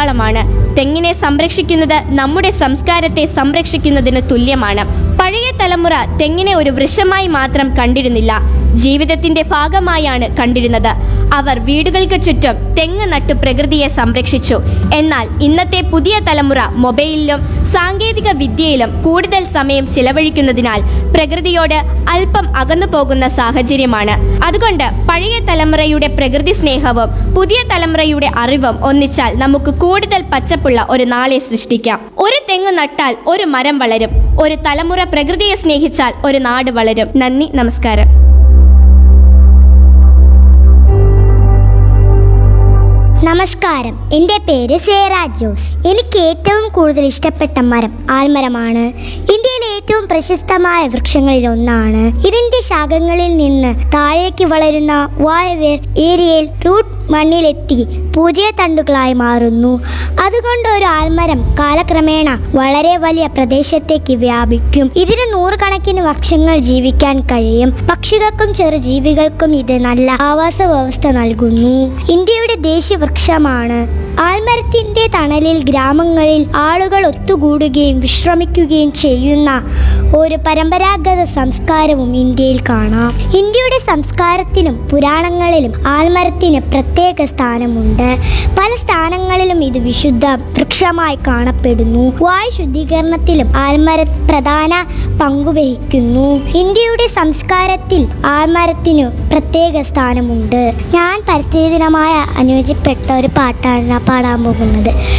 അടയാളമാണ്. തെങ്ങിനെ സംരക്ഷിക്കുന്നത് നമ്മുടെ സംസ്കാരത്തെ സംരക്ഷിക്കുന്നതിന് തുല്യമാണ്. പഴയ തലമുറ തെങ്ങിനെ ഒരു വൃക്ഷമായി മാത്രം കണ്ടിരുന്നില്ല, ജീവിതത്തിന്റെ ഭാഗമായാണ് കണ്ടിരുന്നത്. അവർ വീടുകൾക്ക് ചുറ്റും തെങ്ങ് നട്ടു പ്രകൃതിയെ സംരക്ഷിച്ചു. എന്നാൽ ഇന്നത്തെ പുതിയ തലമുറ മൊബൈലിലും സാങ്കേതിക വിദ്യയിലും കൂടുതൽ സമയം ചിലവഴിക്കുന്നതിനാൽ പ്രകൃതിയോട് അല്പം അകന്നു പോകുന്ന സാഹചര്യമാണ്. അതുകൊണ്ട് പഴയ തലമുറയുടെ പ്രകൃതി സ്നേഹവും പുതിയ തലമുറയുടെ അറിവും ഒന്നിച്ചാൽ നമുക്ക് കൂടുതൽ പച്ചപ്പുള്ള ഒരു നാളെ സൃഷ്ടിക്കാം. ഒരു തെങ്ങ് നട്ടാൽ ഒരു മരം വളരും. ഒരു തലമുറ പ്രകൃതിയെ സ്നേഹിച്ചാൽ ഒരു നാട് വളരും. നന്ദി, നമസ്കാരം. നമസ്കാരം, എൻ്റെ പേര് സേറ ജോസ്. എനിക്ക് ഏറ്റവും കൂടുതൽ ഇഷ്ടപ്പെട്ട മരം ആൽമരമാണ്. ഇന്ത്യയിലെ ഏറ്റവും പ്രശസ്തമായ വൃക്ഷങ്ങളിൽ ഒന്നാണ്. ഇതിന്റെ ശാഖകളിൽ നിന്ന് താഴേക്ക് വളരുന്ന വായവേർ ഏരിയയിൽ റൂട്ട് മണ്ണിലെത്തി പുതിയ തണ്ടുകളായി മാറുന്നു. അതുകൊണ്ട് ഒരു ആൽമരം കാലക്രമേണ വളരെ വലിയ പ്രദേശത്തേക്ക് വ്യാപിക്കും. ഇതിന് നൂറുകണക്കിന് വർഷങ്ങൾ ജീവിക്കാൻ കഴിയും. പക്ഷികൾക്കും ചെറുജീവികൾക്കും ഇത് നല്ല ആവാസ വ്യവസ്ഥ നൽകുന്നു. ഇന്ത്യയുടെ ദേശീയ വൃക്ഷമാണ്. ആൽമരത്തിന്റെ തണലിൽ ഗ്രാമങ്ങളിൽ ആളുകൾ ഒത്തുകൂടുകയും വിശ്രമിക്കുകയും ചെയ്യുന്ന ഒരു പരമ്പരാഗത സംസ്കാരവും ഇന്ത്യയിൽ കാണാം. ഇന്ത്യയുടെ സംസ്കാരത്തിലും പുരാണങ്ങളിലും ആൽമരത്തിന് പ്രത്യേക സ്ഥാനമുണ്ട്. പല സ്ഥാനങ്ങളിലും ഇത് വിശുദ്ധ വൃക്ഷമായി കാണപ്പെടുന്നു. വായു ശുദ്ധീകരണത്തിലും ആൽമരം പ്രധാന പങ്കുവഹിക്കുന്നു. ഇന്ത്യയുടെ സംസ്കാരത്തിൽ ആൽമരത്തിനു പ്രത്യേക സ്ഥാനമുണ്ട്. ഞാൻ പരിസ്ഥിതി ദിനമായി അനുയോജ്യപ്പെട്ട ഒരു പാട്ടാണ് പാടാൻ പോകുന്നത്.